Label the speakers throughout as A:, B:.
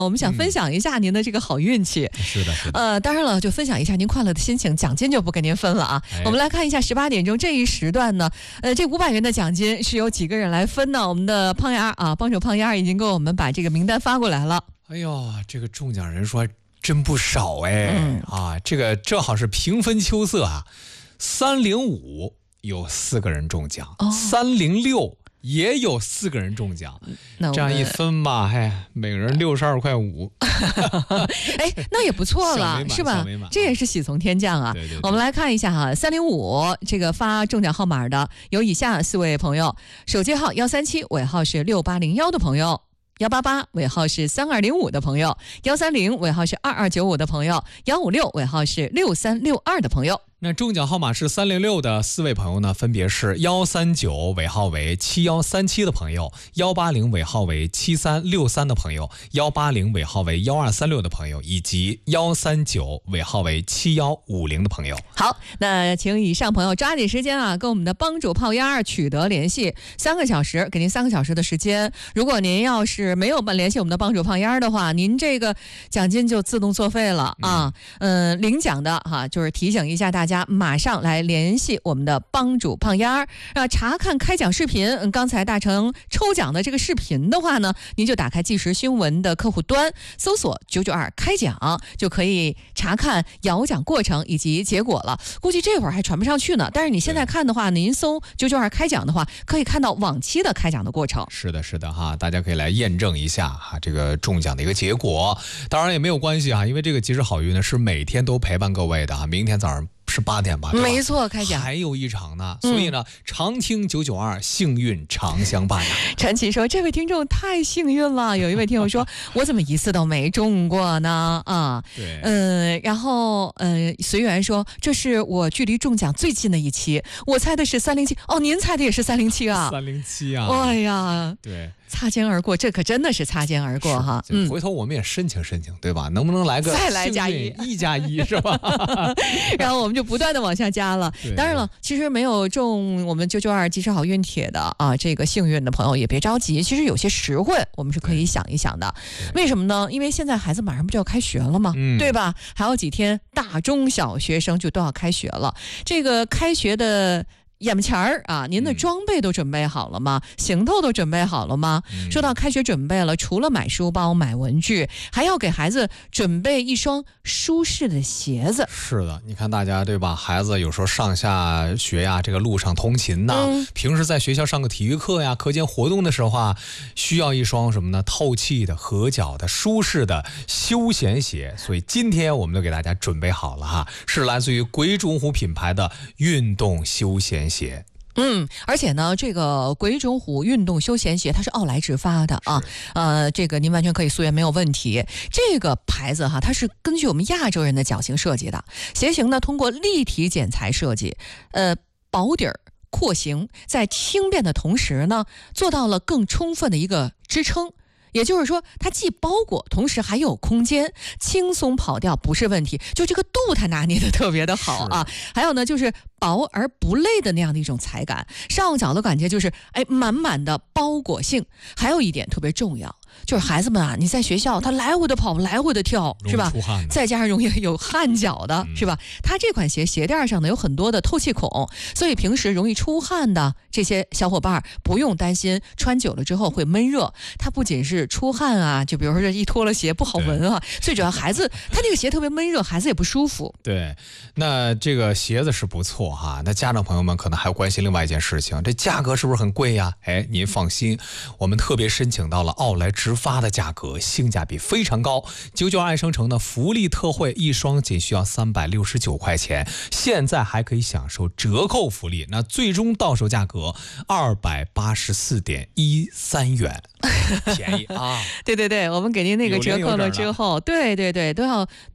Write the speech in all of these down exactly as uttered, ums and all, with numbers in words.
A: 我们想分享一下您的这个好运气。
B: 嗯、是的，是的。
A: 呃，当然了，就分享一下您快乐的心情，奖金就不跟您分了啊。哎、我们来看一下十八点钟这一时段呢，呃，这五百元的奖金是由几个人来分呢？我们的胖丫啊，帮手胖丫已经给我们把这个名单发过来了。
B: 哎呦，这个中奖人数还真不少哎、嗯、啊，这个正好是平分秋色啊。三零五有四个人中奖，三零六。也有四个人中奖，这样一分吧，哎，每个人六十二块五，
A: 哎，那也不错了，是吧？这也是喜从天降啊。
B: 对对对，
A: 我们来看一下哈，三零五这个发中奖号码的有以下四位朋友：手机号幺三七尾号是六八零幺的朋友。幺八八尾号是三二零五的朋友，幺三零尾号是二二九五的朋友，幺五六尾号是六三六二的朋友。
B: 那中奖号码是三零六的四位朋友呢，分别是幺三九尾号为七幺三七的朋友，幺八零尾号为七三六三的朋友，幺八零尾号为幺二三六的朋友，以及幺三九尾号为七幺五零的朋友。
A: 好，那请以上朋友抓紧时间啊，跟我们的帮主胖丫取得联系，三个小时，给您三个小时的时间。如果您要是没有联系我们的帮主胖丫的话，您这个奖金就自动作废了啊。嗯，呃、领奖的哈、啊，就是提醒一下大家。马上来联系我们的帮主胖丫啊！查看开奖视频，嗯，刚才大成抽奖的这个视频的话呢，您就打开即时新闻的客户端，搜索九九二开奖，就可以查看摇奖过程以及结果了。估计这会儿还传不上去呢，但是你现在看的话，您搜九九二开奖的话，可以看到往期的开奖的过程。
B: 是的，是的哈，大家可以来验证一下哈这个中奖的一个结果。当然也没有关系啊，因为这个即时好运呢是每天都陪伴各位的啊，明天早上。是八点吧？
A: 没错，开奖
B: 还有一场呢，所以呢，嗯、常听九九二，幸运常相伴啊。
A: 陈奇说：“这位听众太幸运了。”有一位听友说：“我怎么一次都没中过呢？”啊，
B: 对，
A: 嗯、呃，然后呃，随缘说：“这是我距离中奖最近的一期，我猜的是三零七。哦，您猜的也是三零七啊？
B: 三零七啊！
A: 哎呀，
B: 对。
A: 擦肩而过，这可真的是擦肩而过哈。
B: 嗯，回头我们也申请申请，对吧？能不能来个
A: 再来加一，
B: 一加一是吧？
A: 然后我们就不断的往下加了。当然了，其实没有中我们九九二即时好运帖的啊，这个幸运的朋友也别着急。其实有些实惠，我们是可以想一想的。为什么呢？因为现在孩子马上不就要开学了吗？
B: 嗯、
A: 对吧？还有几天，大中小学生就都要开学了。这个开学的。眼前儿啊，您的装备都准备好了吗？嗯、行头都准备好了吗？嗯、说到开学准备了，除了买书包、买文具，还要给孩子准备一双舒适的鞋子。
B: 是的，你看大家对吧？孩子有时候上下学呀，这个路上通勤呐，嗯、平时在学校上个体育课呀、课间活动的时候啊，需要一双什么呢？透气的、合脚的、舒适的休闲鞋。所以今天我们都给大家准备好了哈，是来自于鬼冢虎品牌的运动休闲鞋。鞋，
A: 嗯，而且呢，这个鬼冢虎运动休闲鞋它是奥莱直发的啊，呃，这个您完全可以溯源没有问题。这个牌子哈，它是根据我们亚洲人的脚型设计的，鞋型呢通过立体剪裁设计，呃，薄底儿廓形，在轻便的同时呢，做到了更充分的一个支撑。也就是说，它既包裹，同时还有空间，轻松跑掉不是问题。就这个度，它拿捏的特别的好啊。还有呢，就是薄而不累的那样的一种踩感，上脚的感觉就是哎满满的包裹性。还有一点特别重要，就是孩子们啊，你在学校他来回的跑，来回的跳，是吧？再加上容易有汗脚的，嗯、是吧？它这款鞋鞋垫上呢有很多的透气孔，所以平时容易出汗的这些小伙伴不用担心穿久了之后会闷热。它不仅是出汗啊，就比如说这一脱了鞋不好闻啊，最主要孩子他这个鞋特别闷热，孩子也不舒服。
B: 对，那这个鞋子是不错哈，那家长朋友们可能还要关心另外一件事情，这价格是不是很贵呀？哎，您放心，我们特别申请到了奥莱直发的价格，性价比非常高。九九爱生城的福利特惠，一双仅需要三百六十九块钱，现在还可以享受折扣福利，那最终到手价格二百八十四点一三元，便宜啊！
A: 对对对，我们给您那个折扣了之后，对对对，都要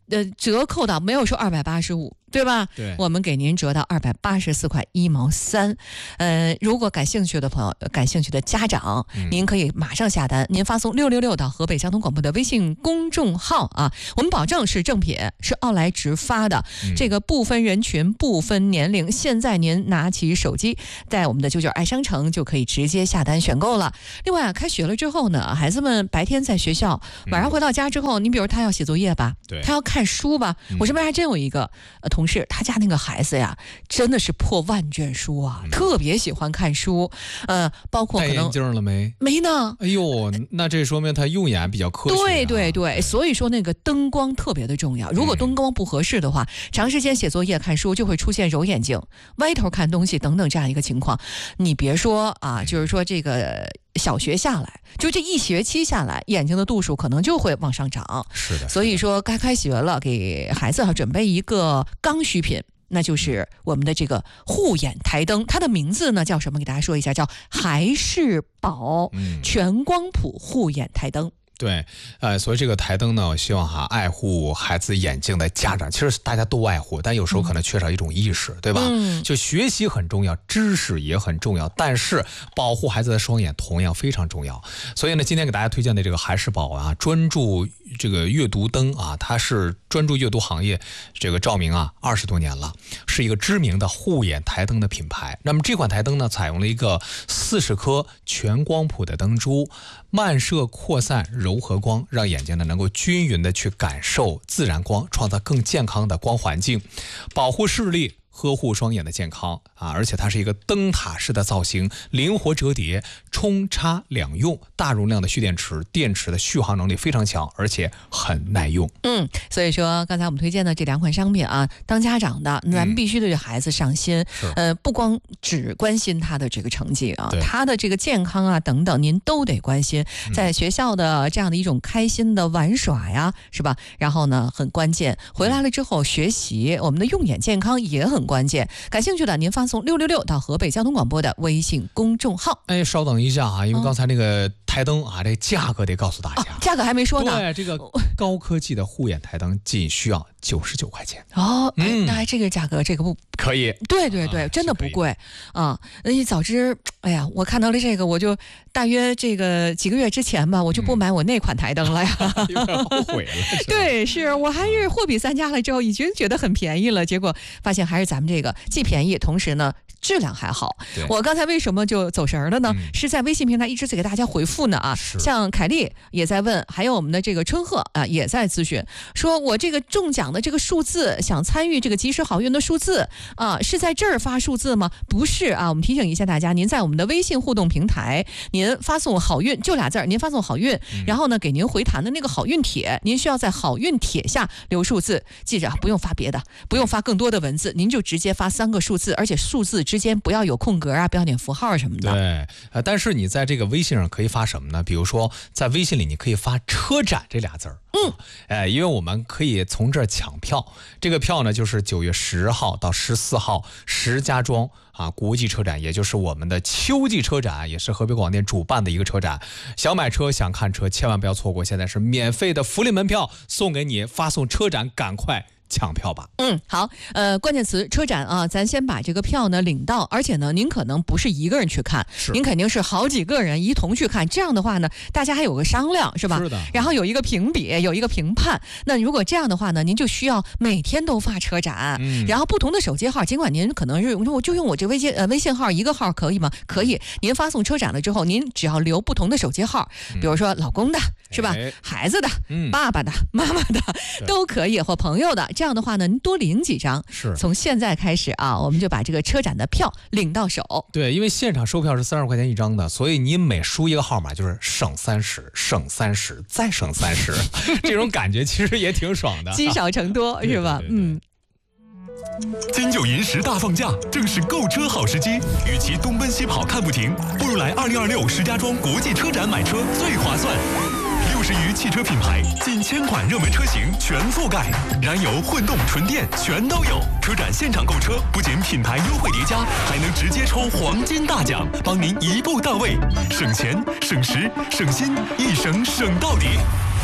A: 呃折扣到没有说二百八十五。对吧？
B: 对，
A: 我们给您折到二百八十四块一毛三。呃，如果感兴趣的朋友、感兴趣的家长，
B: 嗯、
A: 您可以马上下单，您发送六六六到河北交通广播的微信公众号啊，我们保证是正品，是奥莱直发的，
B: 嗯、
A: 这个不分人群、不分年龄。现在您拿起手机，在我们的九九爱商城就可以直接下单选购了。另外啊，开学了之后呢，孩子们白天在学校，晚上回到家之后，你、嗯、比如他要写作业吧，
B: 对，
A: 他要看书吧。嗯、我身边还真有一个呃同事，他家那个孩子呀，真的是破万卷书啊，嗯、特别喜欢看书。呃，包括可能
B: 戴眼镜了没？
A: 没呢。
B: 哎呦，那这说明他用眼比较科学、啊。
A: 对对对，所以说那个灯光特别的重要。如果灯光不合适的话，嗯、长时间写作业看书就会出现揉眼睛、歪头看东西等等这样一个情况。你别说啊，就是说这个。小学下来，就这一学期下来，眼睛的度数可能就会往上涨。
B: 是的，
A: 所以说该开学了，给孩子准备一个刚需品，那就是我们的这个护眼台灯。它的名字呢叫什么？给大家说一下，叫孩氏宝全光谱护眼台灯。
B: 对，呃，所以这个台灯呢，我希望哈，爱护孩子眼睛的家长，其实大家都爱护，但有时候可能缺少一种意识，嗯、对吧？嗯，就学习很重要，知识也很重要，但是保护孩子的双眼同样非常重要。所以呢，今天给大家推荐的这个孩氏宝啊，专注这个阅读灯啊，它是专注阅读行业这个照明啊二十多年了，是一个知名的护眼台灯的品牌。那么这款台灯呢，采用了一个四十颗全光谱的灯珠，漫射扩散柔和光，让眼睛呢能够均匀的去感受自然光，创造更健康的光环境，保护视力，呵护双眼的健康啊！而且它是一个灯塔式的造型，灵活折叠，冲插两用，大容量的蓄电池，电池的续航能力非常强，而且很耐用。
A: 嗯，所以说刚才我们推荐的这两款商品啊，当家长的咱必须对孩子上心。嗯、呃，不光只关心他的这个成绩啊，他的这个健康啊等等，您都得关心。在学校的这样的一种开心的玩耍呀，是吧？然后呢，很关键，回来了之后学习，我们的用眼健康也很关键。感兴趣的您发送六六六到河北交通广播的微信公众号。
B: 哎，稍等一下啊，因为刚才那个台灯啊，这价格得告诉大家。
A: 哦、价格还没说呢。
B: 对，这个高科技的护眼台灯仅需要九十九块钱。
A: 哦，哎，嗯、那这个价格这个不
B: 可以？
A: 对对对，啊、真的不贵啊！那早知，哎呀，我看到了这个，我就大约这个几个月之前吧，我就不买我那款台灯了呀，
B: 有点后悔了。
A: 对，是我还是货比三家了之后，已经觉得很便宜了，结果发现还是咱们这个既便宜，同时呢质量还好。我刚才为什么就走神了呢？嗯、是在微信平台一直在给大家回复呢啊，像凯丽也在问，还有我们的这个春鹤啊也在咨询，说我这个中奖的这个数字，想参与这个及时好运的数字啊，是在这儿发数字吗？不是啊，我们提醒一下大家，您在我们的微信互动平台，您发送好运就俩字儿，您发送好运，嗯、然后呢给您回弹的那个好运帖，您需要在好运帖下留数字，记着不用发别的，不用发更多的文字，您就直接发三个数字，而且数字之间不要有空格啊，标点符号什么的。
B: 对，呃，但是你在这个微信上可以发什么呢？比如说在微信里你可以发车展这俩字儿。嗯，哎，因为我们可以从这儿抢票，这个票呢就是九月十号到十四号石家庄啊国际车展，也就是我们的秋季车展，也是河北广电主办的一个车展。想买车想看车，千万不要错过，现在是免费的福利门票送给你，发送车展，赶快抢票吧。
A: 嗯，好，呃，关键词车展啊，咱先把这个票呢领到，而且呢，您可能不是一个人去看，您肯定是好几个人一同去看，这样的话呢，大家还有个商量，是吧？
B: 是的。
A: 然后有一个评比，有一个评判。那如果这样的话呢，您就需要每天都发车展，嗯、然后不同的手机号，尽管您可能是我就用我这微信呃微信号一个号可以吗？可以。您发送车展了之后，您只要留不同的手机号，比如说老公的，是吧？哎、孩子的、嗯、爸爸的、妈妈的都可以，或朋友的。这样的话呢，您多领几张，
B: 是
A: 从现在开始啊，我们就把这个车展的票领到手。
B: 对，因为现场售票是三十块钱一张的，所以你每输一个号码就是省三十，省三十，再省三十，这种感觉其实也挺爽的，
A: 积少成多，是吧？
B: 对对对对
A: 嗯。
C: 金九银十大放假，正是购车好时机。与其东奔西跑看不停，不如来二零二六石家庄国际车展买车最划算。六十余汽车品牌，近千款热门车型全覆盖，燃油、混动、纯电全都有。车展现场购车，不仅品牌优惠叠加，还能直接抽黄金大奖，帮您一步到位，省钱、省时、省心，一省省到底。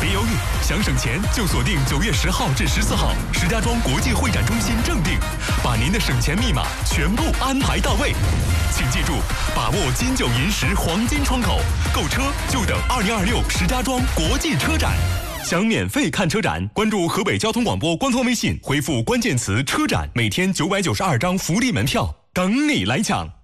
C: 别犹豫，想省钱就锁定九月十号至十四号石家庄国际会展中心正定，把您的省钱密码全部安排到位。请记住，把握金九银十黄金窗口，购车就等二零二六石家庄国际车展。想免费看车展，关注河北交通广播官方微信，回复关键词“车展”，每天九百九十二张福利门票等你来抢。